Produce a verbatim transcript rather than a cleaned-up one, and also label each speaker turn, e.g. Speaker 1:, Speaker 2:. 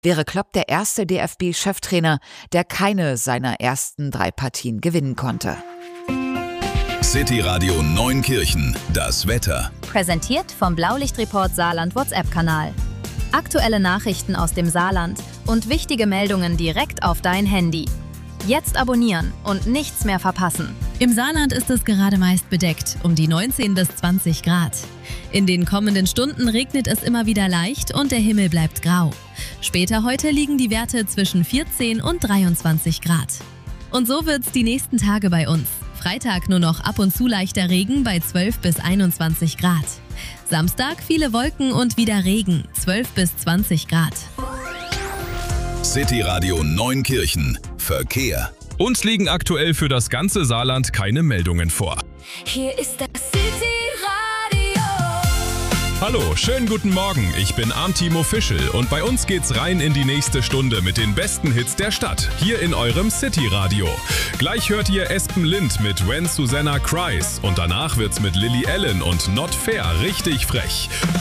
Speaker 1: wäre Klopp der erste D F B-Cheftrainer, der keine seiner ersten drei Partien gewinnen konnte.
Speaker 2: City Radio Neunkirchen, das Wetter.
Speaker 3: Präsentiert vom Blaulichtreport Saarland WhatsApp-Kanal. Aktuelle Nachrichten aus dem Saarland und wichtige Meldungen direkt auf dein Handy. Jetzt abonnieren und nichts mehr verpassen.
Speaker 4: Im Saarland ist es gerade meist bedeckt, um die neunzehn bis zwanzig Grad. In den kommenden Stunden regnet es immer wieder leicht und der Himmel bleibt grau. Später heute liegen die Werte zwischen vierzehn und dreiundzwanzig Grad. Und so wird's die nächsten Tage bei uns. Freitag nur noch ab und zu leichter Regen bei zwölf bis einundzwanzig Grad. Samstag viele Wolken und wieder Regen, zwölf bis zwanzig Grad.
Speaker 2: City Radio Neunkirchen, Verkehr.
Speaker 5: Uns liegen aktuell für das ganze Saarland keine Meldungen vor.
Speaker 6: Hier ist das City Radio.
Speaker 5: Hallo, schönen guten Morgen, ich bin Armteam Official und bei uns geht's rein in die nächste Stunde mit den besten Hits der Stadt, hier in eurem City Radio. Gleich hört ihr Espen Lind mit When Susanna Cries und danach wird's mit Lily Allen und Not Fair richtig frech.